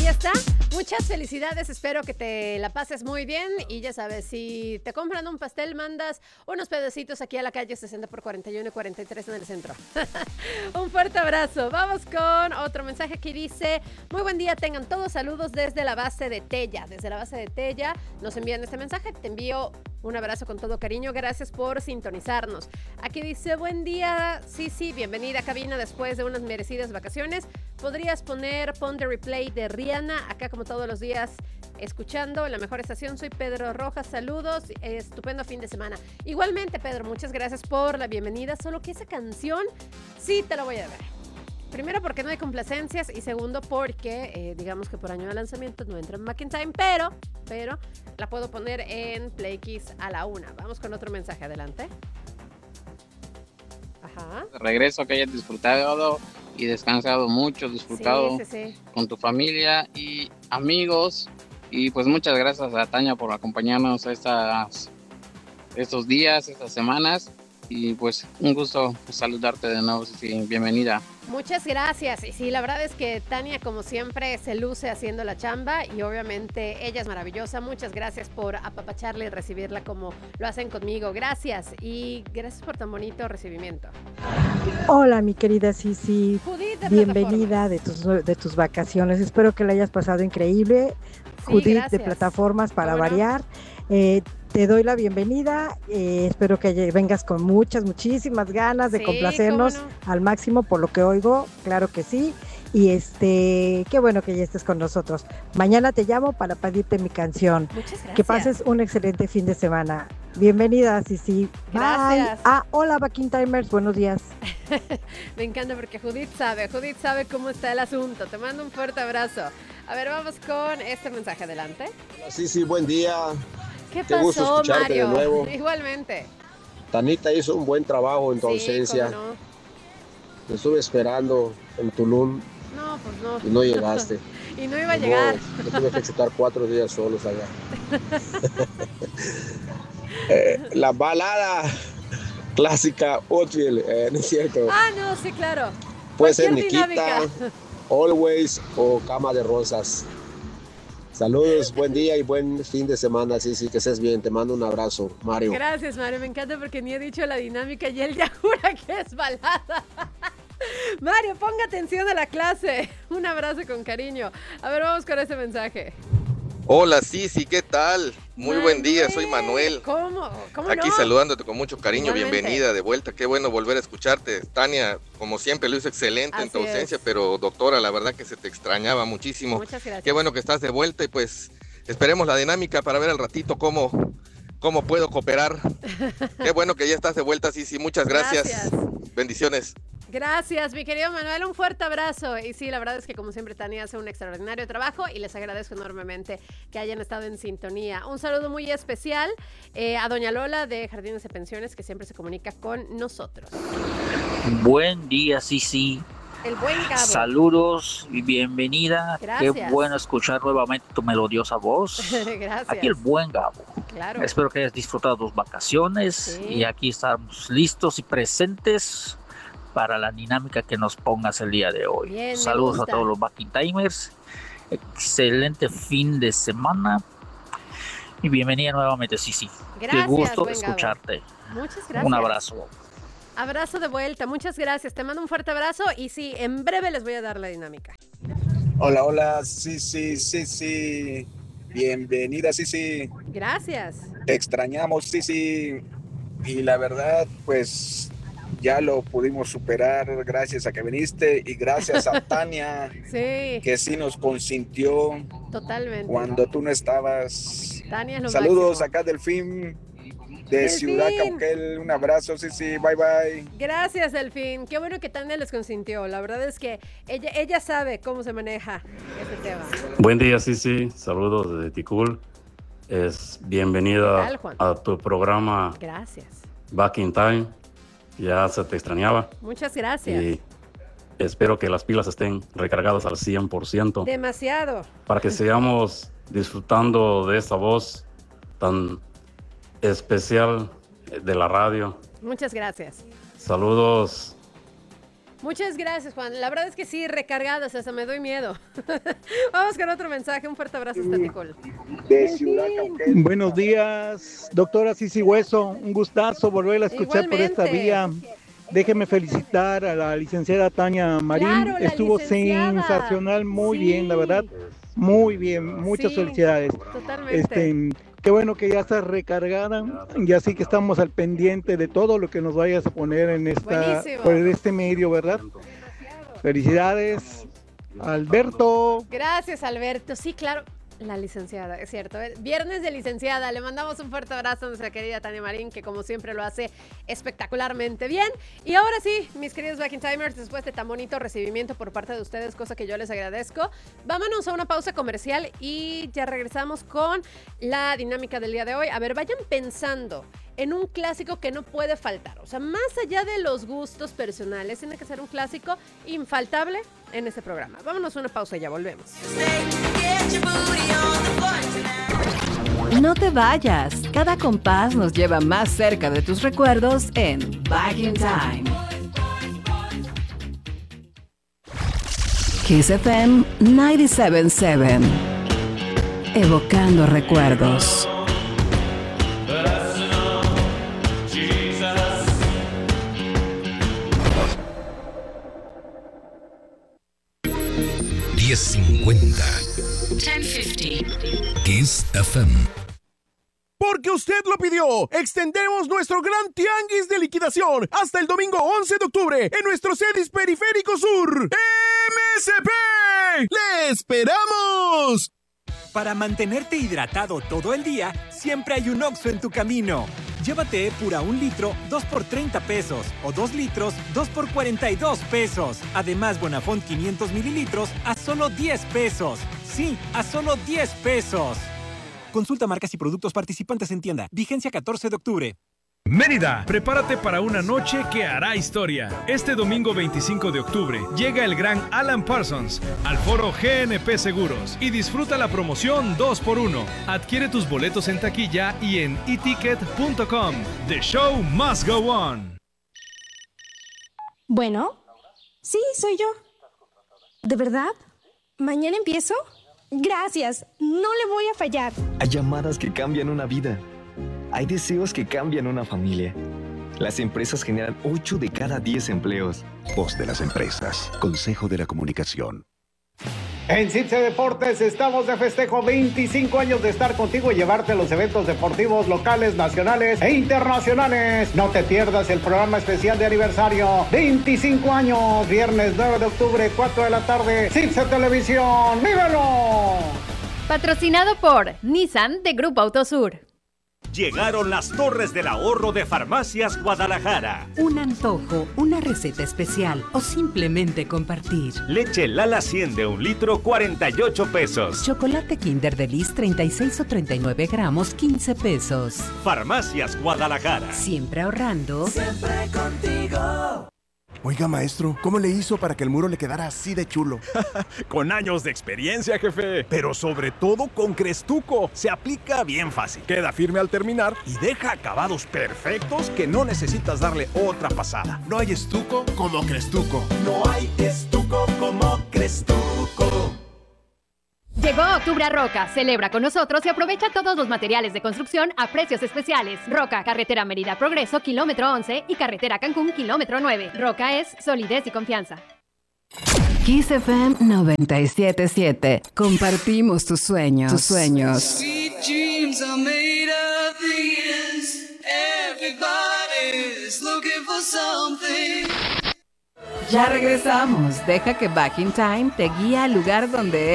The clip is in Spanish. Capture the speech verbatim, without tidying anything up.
ahí está. Muchas felicidades, espero que te la pases muy bien. Y ya sabes, si te compran un pastel, mandas unos pedacitos aquí a la calle sesenta por cuarenta y uno y cuarenta y tres en el centro. Un fuerte abrazo. Vamos con otro mensaje que dice: muy buen día, tengan todos saludos desde la base de Tella. Desde la base de Tella nos envían este mensaje. Te envío un abrazo con todo cariño. Gracias por sintonizarnos. Aquí dice: buen día, sí, sí, bienvenida a cabina después de unas merecidas vacaciones. ¿Podrías poner Pon the Replay de Rihanna? Acá como todos los días escuchando la mejor estación. Soy Pedro Rojas, saludos, estupendo fin de semana. Igualmente, Pedro, muchas gracias por la bienvenida, solo que esa canción sí te la voy a ver. Primero porque no hay complacencias y segundo porque eh, digamos que por año de lanzamiento no entra en Mackentime, pero, pero la puedo poner en Play Kiss a la una. Vamos con otro mensaje, adelante. Ajá. De regreso, que hayas disfrutado y descansado mucho, disfrutado sí, sí, sí. con tu familia y amigos. Y pues muchas gracias a Tania por acompañarnos estas, estos días, estas semanas. Y pues un gusto saludarte de nuevo, sí, bienvenida. Muchas gracias. Y sí, la verdad es que Tania, como siempre, se luce haciendo la chamba y obviamente ella es maravillosa. Muchas gracias por apapacharla y recibirla como lo hacen conmigo. Gracias y gracias por tan bonito recibimiento. Hola, mi querida Sisi. Judith de Bienvenida de tus, de tus vacaciones. Espero que la hayas pasado increíble. Sí, Judith gracias. de Plataformas para ¿Cómo no? variar. Eh, te doy la bienvenida, eh, espero que vengas con muchas, muchísimas ganas de Sí, complacernos ¿cómo no? al máximo por lo que oigo, claro que sí, y este, qué bueno que ya estés con nosotros. Mañana te llamo para pedirte mi canción. Muchas gracias. Que pases un excelente fin de semana. Bienvenida, Sisi. Gracias. Bye. Ah, hola, Backing Timers, buenos días. Me encanta porque Judith sabe, Judith sabe cómo está el asunto. Te mando un fuerte abrazo. A ver, vamos con este mensaje, adelante. Sí, sí, buen día. ¿Qué Qué gusto pasó, escucharte Mario? de nuevo. Igualmente. Tanita hizo un buen trabajo en tu Sí, ausencia. cómo no. Te estuve esperando en Tulum No, pues no. y no llegaste. Y no iba a Ni llegar. modo, te tuve que chutar cuatro días solos allá. eh, la balada clásica Oatfield, eh, ¿no es cierto? Ah, no, sí, claro. Puede ser Cualquier Nikita, dinámica. Always o Cama de Rosas. Saludos, buen día y buen fin de semana. Sí, sí, que estés bien. Te mando un abrazo, Mario. Gracias, Mario. Me encanta porque ni he dicho la dinámica y él ya jura que es balada. Mario, ponga atención a la clase. Un abrazo con cariño. A ver, vamos con ese mensaje. Hola, Sisi, ¿qué tal? Muy Manuel, buen día, soy Manuel. ¿Cómo? ¿Cómo Aquí no? saludándote con mucho cariño, Igualmente. bienvenida de vuelta, qué bueno volver a escucharte. Tania, como siempre, lo hizo excelente en tu Así ausencia, es. pero doctora, la verdad que se te extrañaba muchísimo. Muchas gracias. Qué bueno que estás de vuelta y pues esperemos la dinámica para ver al ratito cómo, cómo puedo cooperar. Qué bueno que ya estás de vuelta, Sisi, muchas gracias. Gracias. Bendiciones. Gracias, mi querido Manuel, un fuerte abrazo. Y sí, la verdad es que como siempre Tania hace un extraordinario trabajo y les agradezco enormemente que hayan estado en sintonía. Un saludo muy especial eh, a doña Lola de Jardines de Pensiones, que siempre se comunica con nosotros. Buen día, Sisi. El buen Gabo. Saludos y bienvenida. Gracias. Qué bueno escuchar nuevamente tu melodiosa voz. Gracias. Aquí el buen Gabo. Claro. Espero que hayas disfrutado tus vacaciones Sí. y aquí estamos listos y presentes para la dinámica que nos pongas el día de hoy. Bien, me Saludos a gusta. todos los Backing Timers. Excelente fin de semana y bienvenida nuevamente, Sisi. Gracias, Qué gusto buen Gabo. escucharte. Muchas gracias. Un abrazo. Abrazo de vuelta, muchas gracias. Te mando un fuerte abrazo y sí, en breve les voy a dar la dinámica. Hola, hola, sí, sí, sí, sí. Bienvenida, sí, sí. Gracias. Te extrañamos, sí, sí. Y la verdad, pues ya lo pudimos superar gracias a que viniste y gracias a Tania, Sí, que sí nos consintió totalmente. cuando tú no estabas. Tania es lo Saludos máximo. acá Delfín de Delfín. Ciudad Cauquel. Un abrazo, sí, sí. Bye, bye. Gracias, Delfín. Qué bueno que Tania les consintió. La verdad es que ella, ella sabe cómo se maneja este tema. Buen día, Sisi. Saludos desde Ticul. Es bienvenida ¿Qué tal, Juan? a tu programa Gracias. Back in Time. Ya se te extrañaba Muchas gracias. y espero que las pilas estén recargadas al cien por ciento Demasiado. para que sigamos disfrutando de esta voz tan especial de la radio. Muchas gracias. Saludos Muchas gracias, Juan. La verdad es que sí, recargadas, hasta me doy miedo. Vamos con otro mensaje. Un fuerte abrazo, Staticol. De Ciudad Cauquenes. Buenos días, doctora Cici Hueso. Un gustazo volverla a escuchar Igualmente. por esta vía. Déjeme felicitar a la licenciada Tania Marín. Claro, la Estuvo licenciada. sensacional, muy Sí. bien, la verdad. Muy bien, muchas Sí, felicidades. Totalmente. Este, qué bueno que ya estás recargada y así que estamos al pendiente de todo lo que nos vayas a poner en esta Buenísimo. por este medio, ¿verdad? Felicidades, Alberto. Gracias, Alberto. Sí, claro. La licenciada, es cierto. ¿eh? Viernes de licenciada. Le mandamos un fuerte abrazo a nuestra querida Tania Marín, que como siempre lo hace espectacularmente bien. Y ahora sí, mis queridos Back in Timers, después de tan bonito recibimiento por parte de ustedes, cosa que yo les agradezco, vámonos a una pausa comercial y ya regresamos con la dinámica del día de hoy. A ver, vayan pensando en un clásico que no puede faltar. O sea, más allá de los gustos personales, tiene que ser un clásico infaltable en este programa. Vámonos a una pausa y ya volvemos. No te vayas. Cada compás nos lleva más cerca de tus recuerdos en Back in Time. Kiss F M noventa y siete punto siete. Evocando recuerdos. diez cincuenta. diez cincuenta. Kiss F M. Porque usted lo pidió, extendemos nuestro gran tianguis de liquidación hasta el domingo once de octubre en nuestro Cedis Periférico Sur. ¡M S P! ¡Le esperamos! Para mantenerte hidratado todo el día, siempre hay un Oxxo en tu camino. Llévate Epura un litro, dos por treinta pesos. O dos litros, dos por cuarenta y dos pesos. Además, Bonafont quinientos mililitros a solo diez pesos. Sí, a solo diez pesos. Consulta marcas y productos participantes en tienda. Vigencia catorce de octubre. Mérida, prepárate para una noche que hará historia. Este domingo veinticinco de octubre llega el gran Alan Parsons al foro G N P Seguros y disfruta la promoción dos por uno. Adquiere tus boletos en taquilla y en e ticket punto com. The show must go on. Bueno, sí, soy yo. ¿De verdad? ¿Mañana empiezo? Gracias, no le voy a fallar. Hay llamadas que cambian una vida. Hay deseos que cambian una familia. Las empresas generan ocho de cada diez empleos. Voz de las empresas. Consejo de la Comunicación. En Cipse Deportes estamos de festejo, veinticinco años de estar contigo y llevarte a los eventos deportivos locales, nacionales e internacionales. No te pierdas el programa especial de aniversario, veinticinco años, viernes nueve de octubre, cuatro de la tarde, Cipse Televisión, ¡vívelo! Patrocinado por Nissan de Grupo Autosur. Llegaron las Torres del Ahorro de Farmacias Guadalajara. Un antojo, una receta especial o simplemente compartir. Leche Lala cien de un litro, cuarenta y ocho pesos. Chocolate Kinder Delice treinta y seis o treinta y nueve gramos, quince pesos. Farmacias Guadalajara. Siempre ahorrando. Siempre contigo. Oiga, maestro, ¿cómo le hizo para que el muro le quedara así de chulo? Con años de experiencia, jefe. Pero sobre todo con Crestuco. Se aplica bien fácil. Queda firme al terminar y deja acabados perfectos que no necesitas darle otra pasada. No hay estuco como Crestuco. No hay estuco como Crestuco. Llegó Octubre a Roca. Celebra con nosotros y aprovecha todos los materiales de construcción a precios especiales. Roca, carretera Mérida Progreso, kilómetro once y carretera Cancún, kilómetro nueve. Roca es solidez y confianza. Kiss F M noventa y siete punto siete. Compartimos tus sueños. Tus sueños. Ya regresamos. Deja que Back in Time te guíe al lugar donde